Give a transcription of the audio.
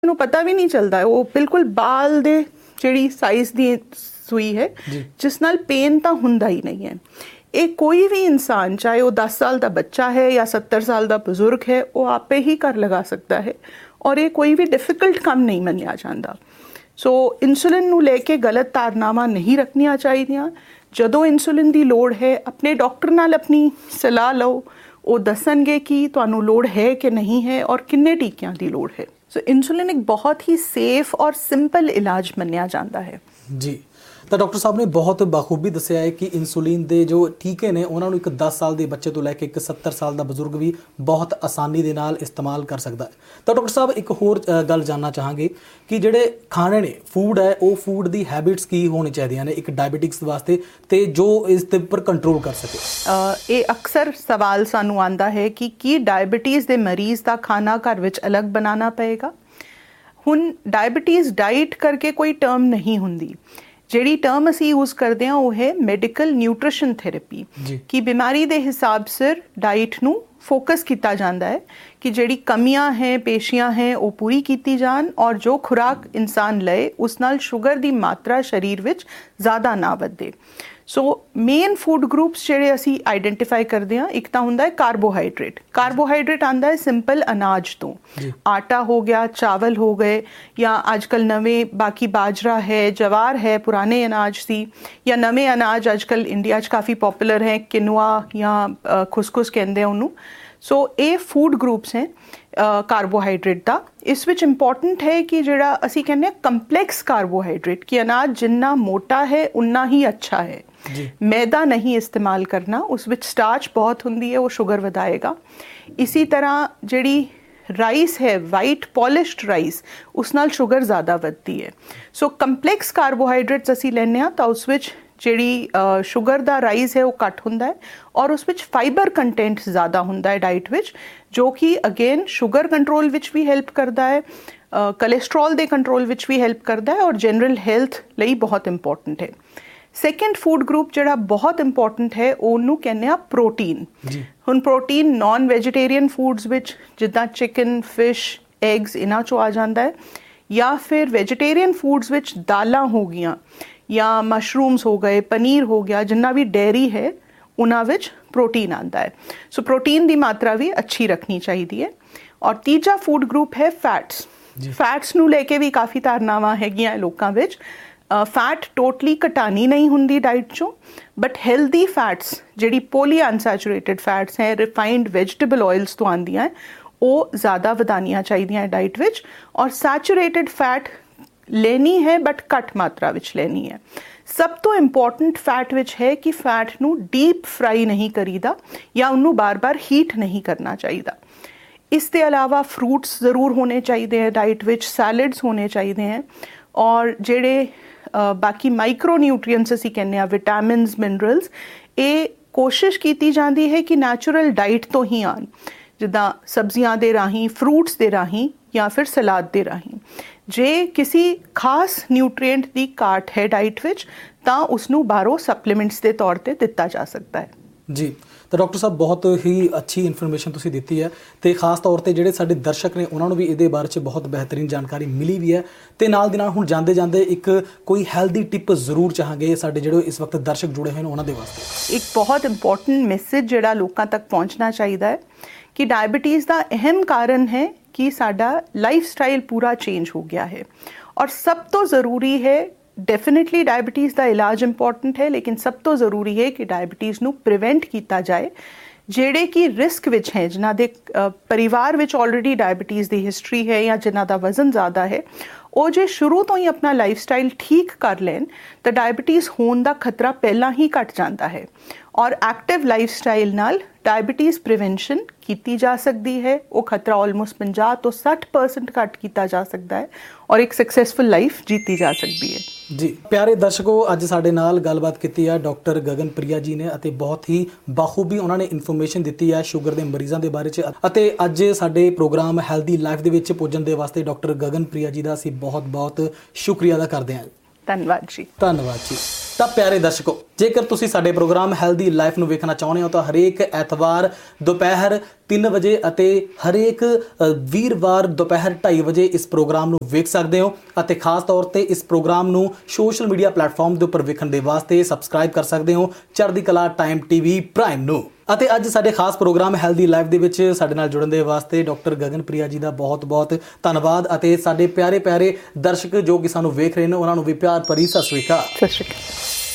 ਨੂੰ ਪਤਾ ਵੀ ਨਹੀਂ ਚੱਲਦਾ, ਉਹ ਬਿਲਕੁਲ ਬਾਲ ਦੇ ਜਿਹੜੀ ਸਾਈਜ਼ ਦੀ ਸੂਈ ਹੈ ਜਿਸ ਨਾਲ ਪੇਨ ਤਾਂ ਹੁੰਦਾ ਹੀ ਨਹੀਂ ਹੈ। ਇਹ ਕੋਈ ਵੀ ਇਨਸਾਨ, ਚਾਹੇ ਉਹ 10 ਸਾਲ ਦਾ ਬੱਚਾ ਹੈ ਜਾਂ 70 ਸਾਲ ਦਾ ਬਜ਼ੁਰਗ ਹੈ, ਉਹ ਆਪੇ ਹੀ ਘਰ ਲਗਾ ਸਕਦਾ ਹੈ ਔਰ ਇਹ ਕੋਈ ਵੀ ਡਿਫਿਕਲਟ ਕੰਮ ਨਹੀਂ ਮੰਨਿਆ ਜਾਂਦਾ। ਸੋ ਇਨਸੂਲਿਨ ਨੂੰ ਲੈ ਕੇ ਗਲਤ ਧਾਰਨਾਵਾਂ ਨਹੀਂ ਰੱਖਣੀਆਂ ਚਾਹੀਦੀਆਂ। ਜਦੋਂ ਇਨਸੂਲਿਨ ਦੀ ਲੋੜ ਹੈ ਆਪਣੇ ਡਾਕਟਰ ਨਾਲ ਆਪਣੀ ਸਲਾਹ ਲਓ, ਉਹ ਦੱਸਣਗੇ ਕਿ ਤੁਹਾਨੂੰ ਲੋੜ ਹੈ ਕਿ ਨਹੀਂ ਹੈ ਔਰ ਕਿੰਨੇ ਟੀਕਿਆਂ ਦੀ ਲੋੜ ਹੈ। ਸੋ ਇਨਸੂਲਿਨ ਇੱਕ ਬਹੁਤ ਹੀ ਸੇਫ ਔਰ ਸਿੰਪਲ ਇਲਾਜ ਮੰਨਿਆ ਜਾਂਦਾ ਹੈ। ਜੀ, ਤਾਂ ਡਾਕਟਰ ਸਾਹਿਬ ਨੇ ਬਹੁਤ ਬਾਖੂਬੀ ਦੱਸਿਆ ਹੈ ਕਿ ਇਨਸੂਲਿਨ ਦੇ ਜੋ ਟੀਕੇ ਨੇ ਉਹਨਾਂ ਨੂੰ ਇੱਕ 10 ਸਾਲ ਦੇ ਬੱਚੇ ਤੋਂ ਲੈ ਕੇ ਇੱਕ 70 ਸਾਲ ਦਾ ਬਜ਼ੁਰਗ ਵੀ ਬਹੁਤ ਆਸਾਨੀ ਦੇ ਨਾਲ ਇਸਤੇਮਾਲ ਕਰ ਸਕਦਾ ਹੈ। ਤਾਂ ਡਾਕਟਰ ਸਾਹਿਬ ਇੱਕ ਹੋਰ ਗੱਲ ਜਾਨਣਾ ਚਾਹਾਂਗੇ ਕਿ ਜਿਹੜੇ ਖਾਣੇ ਨੇ, ਫੂਡ ਹੈ, ਉਹ ਫੂਡ ਦੀ ਹੈਬਿਟਸ ਕੀ ਹੋਣੀ ਚਾਹੀਦੀਆਂ ਨੇ ਇੱਕ ਡਾਇਬੀਟਿਕਸ ਵਾਸਤੇ ਤੇ ਜੋ ਇਸ ਦੇ ਉੱਪਰ ਕੰਟਰੋਲ ਕਰ ਸਕੇ। ਇਹ ਅਕਸਰ ਸਵਾਲ ਸਾਨੂੰ ਆਉਂਦਾ ਹੈ ਕਿ ਕੀ ਡਾਇਬੀਟੀਜ਼ ਦੇ ਮਰੀਜ਼ ਦਾ ਖਾਣਾ ਘਰ ਵਿੱਚ ਅਲੱਗ ਬਣਾਉਣਾ ਪਏਗਾ। ਹੁਣ ਡਾਇਬੀਟੀਜ਼ ਡਾਈਟ ਕਰਕੇ ਕੋਈ ਟਰਮ ਨਹੀਂ ਹੁੰਦੀ। ਜਿਹੜੀ ਟਰਮ ਅਸੀਂ ਯੂਜ਼ ਕਰਦੇ ਹਾਂ ਉਹ ਹੈ ਮੈਡੀਕਲ ਨਿਊਟ੍ਰੀਸ਼ਨ ਥੈਰੇਪੀ, ਕਿ ਬਿਮਾਰੀ ਦੇ ਹਿਸਾਬ ਸਿਰ ਡਾਈਟ ਨੂੰ ਫੋਕਸ ਕੀਤਾ ਜਾਂਦਾ ਹੈ ਕਿ ਜਿਹੜੀ ਕਮੀਆਂ ਹੈ, ਪੇਸ਼ੀਆਂ ਹੈ, ਉਹ ਪੂਰੀ ਕੀਤੀ ਜਾਣ ਔਰ ਜੋ ਖੁਰਾਕ ਇਨਸਾਨ ਲਏ ਉਸ ਨਾਲ ਸ਼ੂਗਰ ਦੀ ਮਾਤਰਾ ਸਰੀਰ ਵਿੱਚ ਜ਼ਿਆਦਾ ਨਾ ਵਧੇ। ਸੋ ਮੇਨ ਫੂਡ ਗਰੁੱਪਸ ਜਿਹੜੇ ਅਸੀਂ ਆਈਡੈਂਟੀਫਾਈ ਕਰਦੇ ਹਾਂ, ਇੱਕ ਤਾਂ ਹੁੰਦਾ ਹੈ ਕਾਰਬੋਹਾਈਡਰੇਟ। ਕਾਰਬੋਹਾਈਡਰੇਟ ਆਉਂਦਾ ਹੈ ਸਿੰਪਲ ਅਨਾਜ ਤੋਂ, ਆਟਾ ਹੋ ਗਿਆ, ਚਾਵਲ ਹੋ ਗਏ, ਜਾਂ ਅੱਜ ਕੱਲ੍ਹ ਨਵੇਂ ਬਾਕੀ ਬਾਜਰਾ ਹੈ, ਜਵਾਰ ਹੈ, ਪੁਰਾਣੇ ਅਨਾਜ ਸੀ, ਜਾਂ ਨਵੇਂ ਅਨਾਜ ਅੱਜ ਕੱਲ੍ਹ ਇੰਡੀਆ 'ਚ ਕਾਫੀ ਪੋਪੂਲਰ ਹੈ, ਕਿਨੂਆ ਜਾਂ ਖੁਸਖੁਸ ਕਹਿੰਦੇ ਆ ਉਹਨੂੰ। ਸੋ ਇਹ ਫੂਡ ਗਰੁੱਪਸ ਹੈ ਕਾਰਬੋਹਾਈਡਰੇਟ ਦਾ। ਇਸ ਵਿੱਚ ਇੰਪੋਰਟੈਂਟ ਹੈ ਕਿ ਜਿਹੜਾ ਅਸੀਂ ਕਹਿੰਦੇ ਹਾਂ ਕੰਪਲੈਕਸ ਕਾਰਬੋਹਾਈਡਰੇਟ, ਕਿ ਅਨਾਜ ਜਿੰਨਾ ਮੋਟਾ ਹੈ ਉਨਾ ਹੀ ਅੱਛਾ ਹੈ। ਮੈਦਾ ਨਹੀਂ ਇਸਤੇਮਾਲ ਕਰਨਾ, ਉਸ ਵਿੱਚ ਸਟਾਰਚ ਬਹੁਤ ਹੁੰਦੀ ਹੈ, ਉਹ ਸ਼ੂਗਰ ਵਧਾਏਗਾ। ਇਸੀ ਤਰ੍ਹਾਂ ਜਿਹੜੀ ਰਾਈਸ ਹੈ, ਵਾਈਟ ਪੋਲਿਸ਼ਡ ਰਾਈਸ, ਉਸ ਨਾਲ ਸ਼ੂਗਰ ਜ਼ਿਆਦਾ ਵੱਧਦੀ ਹੈ। ਸੋ ਕੰਪਲੈਕਸ ਕਾਰਬੋਹਾਈਡਰੇਟਸ ਅਸੀਂ ਲੈਂਦੇ ਹਾਂ ਤਾਂ ਉਸ ਵਿੱਚ ਜਿਹੜੀ ਸ਼ੂਗਰ ਦਾ ਰਾਈਜ਼ ਹੈ ਉਹ ਘੱਟ ਹੁੰਦਾ ਹੈ ਔਰ ਉਸ ਵਿੱਚ ਫਾਈਬਰ ਕੰਟੈਂਟ ਜ਼ਿਆਦਾ ਹੁੰਦਾ ਹੈ ਡਾਈਟ ਵਿੱਚ, ਜੋ ਕਿ ਅਗੇਨ ਸ਼ੂਗਰ ਕੰਟਰੋਲ ਵਿੱਚ ਵੀ ਹੈਲਪ ਕਰਦਾ ਹੈ, ਕੋਲੇਸਟਰੋਲ ਦੇ ਕੰਟਰੋਲ ਵਿੱਚ ਵੀ ਹੈਲਪ ਕਰਦਾ ਹੈ ਔਰ ਜਨਰਲ ਹੈਲਥ ਲਈ ਬਹੁਤ ਇੰਪੋਰਟੈਂਟ ਹੈ। ਸੈਕਿੰਡ ਫੂਡ ਗਰੁੱਪ ਜਿਹੜਾ ਬਹੁਤ ਇੰਪੋਰਟੈਂਟ ਹੈ ਉਹਨੂੰ ਕਹਿੰਦੇ ਆ ਪ੍ਰੋਟੀਨ। ਹੁਣ ਪ੍ਰੋਟੀਨ ਨਾਨ ਵੈਜੀਟੇਰੀਅਨ ਫੂਡਸ ਵਿੱਚ ਜਿੱਦਾਂ ਚਿਕਨ, ਫਿਸ਼, ਐਗਸ ਇਹਨਾਂ 'ਚੋਂ ਆ ਜਾਂਦਾ ਹੈ, ਜਾਂ ਫਿਰ ਵੈਜੀਟੇਰੀਅਨ ਫੂਡਸ ਵਿੱਚ ਦਾਲਾਂ ਹੋ ਗਈਆਂ ਜਾਂ ਮਸ਼ਰੂਮਸ ਹੋ ਗਏ, ਪਨੀਰ ਹੋ ਗਿਆ, ਜਿੰਨਾ ਵੀ ਡੇਅਰੀ ਹੈ ਉਹਨਾਂ ਵਿੱਚ ਪ੍ਰੋਟੀਨ ਆਉਂਦਾ ਹੈ। ਸੋ ਪ੍ਰੋਟੀਨ ਦੀ ਮਾਤਰਾ ਵੀ ਅੱਛੀ ਰੱਖਣੀ ਚਾਹੀਦੀ ਹੈ। ਔਰ ਤੀਜਾ ਫੂਡ ਗਰੁੱਪ ਹੈ ਫੈਟਸ। ਫੈਟਸ ਨੂੰ ਲੈ ਕੇ ਵੀ ਕਾਫੀ ਧਾਰਨਾਵਾਂ ਹੈਗੀਆਂ ਲੋਕਾਂ ਵਿੱਚ। ਫੈਟ ਟੋਟਲੀ ਘਟਾਣੀ ਨਹੀਂ ਹੁੰਦੀ ਡਾਈਟ 'ਚੋਂ, ਬਟ ਹੈਲਦੀ ਫੈਟਸ ਜਿਹੜੀ ਪੋਲੀ ਅਨਸੈਚੂਰੇਟਡ ਫੈਟਸ ਹੈ, ਰਿਫਾਈਨਡ ਵੈਜੀਟੇਬਲ ਆਇਲਸ ਤੋਂ ਆਉਂਦੀਆਂ, ਉਹ ਜ਼ਿਆਦਾ ਵਧਾਉਣੀਆਂ ਚਾਹੀਦੀਆਂ ਡਾਈਟ ਵਿੱਚ। ਔਰ ਸੈਚੂਰੇਟਡ ਫੈਟ ਲੈਣੀ ਹੈ ਬਟ ਘੱਟ ਮਾਤਰਾ ਵਿੱਚ ਲੈਣੀ ਹੈ। ਸਭ ਤੋਂ ਇੰਪੋਰਟੈਂਟ ਫੈਟ ਵਿੱਚ ਹੈ ਕਿ ਫੈਟ ਨੂੰ ਡੀਪ ਫਰਾਈ ਨਹੀਂ ਕਰੀਦਾ ਜਾਂ ਉਹਨੂੰ ਬਾਰ-ਬਾਰ ਹੀਟ ਨਹੀਂ ਕਰਨਾ ਚਾਹੀਦਾ। ਇਸ ਦੇ ਇਲਾਵਾ ਫਰੂਟਸ ਜ਼ਰੂਰ ਹੋਣੇ ਚਾਹੀਦੇ ਹੈ ਡਾਈਟ ਵਿੱਚ, ਸੈਲਡਸ ਹੋਣੇ ਚਾਹੀਦੇ ਹੈ ਔਰ ਜਿਹੜੇ ਬਾਕੀ ਮਾਈਕਰੋ ਨਿਊਟਰੀਐਂਟਸ ਅਸੀਂ ਕਹਿੰਦੇ ਹਾਂ, ਵਿਟਾਮਿਨਸ, ਮਿਨਰਲਸ, ਇਹ ਕੋਸ਼ਿਸ਼ ਕੀਤੀ ਜਾਂਦੀ ਹੈ ਕਿ ਨੈਚੁਰਲ ਡਾਈਟ ਤੋਂ ਹੀ ਆਉਣ, ਜਿੱਦਾਂ ਸਬਜ਼ੀਆਂ ਦੇ ਰਾਹੀਂ, ਫਰੂਟਸ ਦੇ ਰਾਹੀਂ ਜਾਂ ਫਿਰ ਸਲਾਦ ਦੇ ਰਾਹੀਂ। ਜੇ ਕਿਸੇ ਖਾਸ ਨਿਊਟਰੀਐਂਟ ਦੀ ਘਾਟ ਹੈ ਡਾਈਟ ਵਿੱਚ ਤਾਂ ਉਸਨੂੰ ਬਾਹਰੋਂ ਸਪਲੀਮੈਂਟਸ ਦੇ ਤੌਰ ਤੇ ਦਿੱਤਾ ਜਾ ਸਕਦਾ ਹੈ। ਜੀ, ਤਾਂ ਡਾਕਟਰ ਸਾਹਿਬ ਬਹੁਤ ਹੀ ਅੱਛੀ ਇਨਫੋਰਮੇਸ਼ਨ ਤੁਸੀਂ ਦਿੱਤੀ ਹੈ ਅਤੇ ਖਾਸ ਤੌਰ 'ਤੇ ਜਿਹੜੇ ਸਾਡੇ ਦਰਸ਼ਕ ਨੇ ਉਹਨਾਂ ਨੂੰ ਵੀ ਇਹਦੇ ਬਾਰੇ 'ਚ ਬਹੁਤ ਬਿਹਤਰੀਨ ਜਾਣਕਾਰੀ ਮਿਲੀ ਵੀ ਹੈ। ਅਤੇ ਨਾਲ ਦੀ ਨਾਲ ਹੁਣ ਜਾਂਦੇ ਜਾਂਦੇ ਇੱਕ ਕੋਈ ਹੈਲਦੀ ਟਿਪ ਜ਼ਰੂਰ ਚਾਹਾਂਗੇ ਸਾਡੇ ਜਿਹੜੇ ਇਸ ਵਕਤ ਦਰਸ਼ਕ ਜੁੜੇ ਹੋਏ ਨੇ ਉਹਨਾਂ ਦੇ ਵਾਸਤੇ। ਇੱਕ ਬਹੁਤ ਇੰਪੋਰਟੈਂਟ ਮੈਸੇਜ ਜਿਹੜਾ ਲੋਕਾਂ ਤੱਕ ਪਹੁੰਚਣਾ ਚਾਹੀਦਾ ਹੈ ਕਿ ਡਾਇਬੀਟੀਜ਼ ਦਾ ਅਹਿਮ ਕਾਰਨ ਹੈ ਕਿ ਸਾਡਾ ਲਾਈਫ ਸਟਾਈਲ ਪੂਰਾ ਚੇਂਜ ਹੋ ਗਿਆ ਹੈ ਔਰ ਸਭ ਤੋਂ ਜ਼ਰੂਰੀ ਹੈ, ਡੈਫੀਨੇਟਲੀ ਡਾਇਬੀਟੀਜ਼ ਦਾ ਇਲਾਜ ਇੰਪੋਰਟੈਂਟ ਹੈ, ਲੇਕਿਨ ਸਭ ਤੋਂ ਜ਼ਰੂਰੀ ਹੈ ਕਿ ਡਾਇਬੀਟੀਜ਼ ਨੂੰ ਪ੍ਰੀਵੈਂਟ ਕੀਤਾ ਜਾਏ। ਜਿਹੜੇ ਕਿ ਰਿਸਕ ਵਿੱਚ ਹੈ, ਜਿਨ੍ਹਾਂ ਦੇ ਪਰਿਵਾਰ ਵਿੱਚ ਆਲਰੇਡੀ ਡਾਇਬੀਟੀਜ਼ ਦੀ ਹਿਸਟਰੀ ਹੈ ਜਾਂ ਜਿਨ੍ਹਾਂ ਦਾ ਵਜ਼ਨ ਜ਼ਿਆਦਾ ਹੈ, ਉਹ ਜੇ ਸ਼ੁਰੂ ਤੋਂ ਹੀ ਆਪਣਾ ਲਾਈਫ ਸਟਾਈਲ ਠੀਕ ਕਰ ਲੈਣ ਤਾਂ ਡਾਇਬੀਟੀਜ਼ ਹੋਣ ਦਾ ਖਤਰਾ ਪਹਿਲਾਂ ਹੀ ਘਟ ਜਾਂਦਾ ਹੈ ਔਰ ਐਕਟਿਵ ਲਾਈਫ ਸਟਾਈਲ ਨਾਲ ਡਾਇਬੀਟੀਜ਼ ਪ੍ਰੀਵੈਂਸ਼ਨ ਕੀਤੀ ਜਾ ਸਕਦੀ ਹੈ। ਉਹ ਖਤਰਾ ਆਲਮੋਸਟ 50 ਤੋਂ 60% ਘੱਟ ਕੀਤਾ ਜਾ ਸਕਦਾ ਹੈ ਔਰ ਇੱਕ ਸਕਸੈਸਫੁਲ ਲਾਈਫ ਜੀਤੀ ਜਾ ਸਕਦੀ ਹੈ। ਜੀ ਪਿਆਰੇ ਦਰਸ਼ਕੋ, ਅੱਜ ਸਾਡੇ ਨਾਲ ਗੱਲਬਾਤ ਕੀਤੀ ਹੈ ਡਾਕਟਰ ਗਗਨਪ੍ਰਿਆ ਜੀ ਨੇ ਅਤੇ ਬਹੁਤ ਹੀ ਬਾਖੂਬੀ ਉਹਨਾਂ ਨੇ ਇਨਫੋਰਮੇਸ਼ਨ ਦਿੱਤੀ ਹੈ ਸ਼ੂਗਰ ਦੇ ਮਰੀਜ਼ਾਂ ਦੇ ਬਾਰੇ 'ਚ। ਅਤੇ ਅੱਜ ਸਾਡੇ ਪ੍ਰੋਗਰਾਮ ਹੈਲਦੀ ਲਾਈਫ ਦੇ ਵਿੱਚ ਪੁੱਜਣ ਦੇ ਵਾਸਤੇ ਡਾਕਟਰ ਗਗਨਪ੍ਰਿਆ ਜੀ ਦਾ ਅਸੀਂ ਬਹੁਤ ਬਹੁਤ ਸ਼ੁਕਰੀਆ ਅਦਾ ਕਰਦੇ ਹਾਂ। ਧੰਨਵਾਦ ਜੀ। ਧੰਨਵਾਦ ਜੀ। ਤਾਂ ਪਿਆਰੇ ਦਰਸ਼ਕੋ, ਜੇਕਰ ਤੁਸੀਂ ਸਾਡੇ ਪ੍ਰੋਗਰਾਮ ਹੈਲਦੀ ਲਾਈਫ ਨੂੰ ਵੇਖਣਾ ਚਾਹੁੰਦੇ ਹੋ ਤਾਂ ਹਰੇਕ ਐਤਵਾਰ ਦੁਪਹਿਰ 3 ਵਜੇ ਅਤੇ ਹਰੇਕ ਵੀਰਵਾਰ ਦੁਪਹਿਰ 2:30 ਵਜੇ ਇਸ ਪ੍ਰੋਗਰਾਮ ਨੂੰ ਵੇਖ ਸਕਦੇ ਹੋ। ਅਤੇ ਖਾਸ ਤੌਰ ਤੇ ਇਸ ਪ੍ਰੋਗਰਾਮ ਨੂੰ ਸੋਸ਼ਲ ਮੀਡੀਆ ਪਲੇਟਫਾਰਮ ਦੇ ਉੱਪਰ ਵੇਖਣ ਦੇ ਵਾਸਤੇ ਸਬਸਕ੍ਰਾਈਬ ਕਰ ਸਕਦੇ ਹੋ ਚੜ੍ਹਦੀ ਕਲਾ ਟਾਈਮ ਟੀਵੀ ਪ੍ਰਾਈਮ ਨੂੰ। ਅਤੇ ਅੱਜ ਸਾਡੇ ਖਾਸ ਪ੍ਰੋਗਰਾਮ ਹੈਲਦੀ ਲਾਈਫ ਦੇ ਵਿੱਚ ਸਾਡੇ ਨਾਲ ਜੁੜਨ ਦੇ ਵਾਸਤੇ ਡਾਕਟਰ ਗਗਨਪ੍ਰਿਆ ਜੀ ਦਾ ਬਹੁਤ-ਬਹੁਤ ਧੰਨਵਾਦ। ਅਤੇ ਸਾਡੇ ਪਿਆਰੇ ਦਰਸ਼ਕ ਜੋ ਕਿ ਸਾਨੂੰ ਵੇਖ ਰਹੇ ਨੇ ਉਹਨਾਂ ਨੂੰ ਵੀ ਪਿਆਰ ਭਰੀ ਸਤਿ ਸ਼੍ਰੀ ਅਕਾਲ।